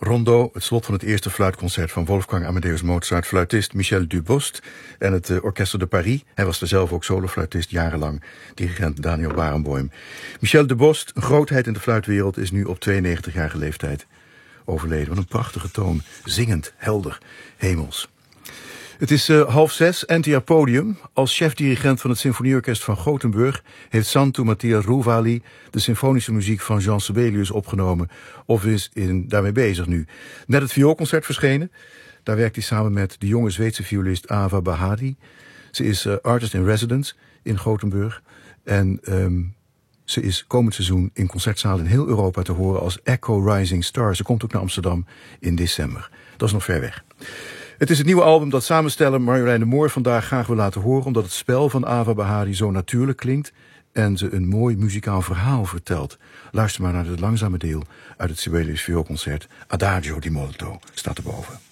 Rondo, het slot van het eerste fluitconcert van Wolfgang Amadeus Mozart, fluitist Michel Dubost en het Orchestre de Paris. Hij was er zelf ook solofluitist jarenlang, dirigent Daniel Barenboim. Michel Dubost, een grootheid in de fluitwereld, is nu op 92-jarige leeftijd overleden. Wat een prachtige toon, zingend, helder, hemels. Het is 5:30, NTR Podium. Als chef-dirigent van het Symfonieorkest van Gothenburg heeft Santu Mattia Ruvali de symfonische muziek van Jean Sibelius opgenomen of is daarmee bezig nu. Net het vioolconcert verschenen. Daar werkt hij samen met de jonge Zweedse violist Ava Bahadi. Ze is artist in residence in Gothenburg en ze is komend seizoen in concertzalen in heel Europa te horen als Echo Rising Star. Ze komt ook naar Amsterdam in december. Dat is nog ver weg. Het is het nieuwe album dat samensteller Marjolein de Moor vandaag graag wil laten horen, omdat het spel van Ava Bahadi zo natuurlijk klinkt en ze een mooi muzikaal verhaal vertelt. Luister maar naar het langzame deel uit het Sibelius vioolconcert. Adagio di Molto staat erboven.